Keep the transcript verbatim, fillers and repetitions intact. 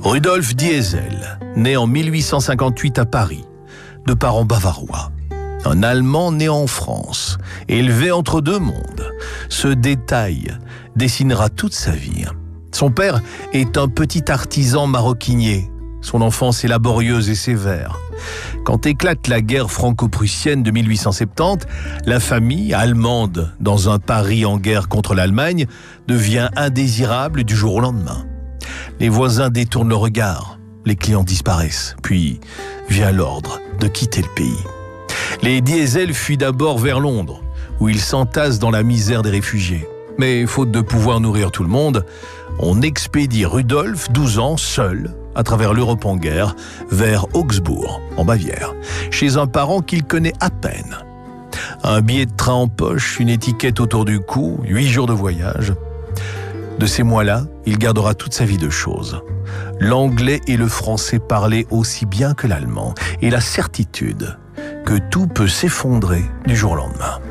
Rudolf Diesel, né en mille huit cent cinquante-huit à Paris, de parents bavarois. Un Allemand né en France, élevé entre deux mondes. Ce détail dessinera toute sa vie. Son père est un petit artisan maroquinier. Son enfance est laborieuse et sévère. Quand éclate la guerre franco-prussienne de mille huit cent soixante-dix, la famille, allemande dans un Paris en guerre contre l'Allemagne, devient indésirable du jour au lendemain. Les voisins détournent le regard, les clients disparaissent, puis vient l'ordre de quitter le pays. Les Diesel fuient d'abord vers Londres, où ils s'entassent dans la misère des réfugiés. Mais faute de pouvoir nourrir tout le monde, on expédie Rudolf, douze ans, seul, à travers l'Europe en guerre, vers Augsbourg, en Bavière, chez un parent qu'il connaît à peine. Un billet de train en poche, une étiquette autour du cou, huit jours de voyage. De ces mois-là, il gardera toute sa vie de choses. L'anglais et le français parlés aussi bien que l'allemand, et la certitude que tout peut s'effondrer du jour au lendemain.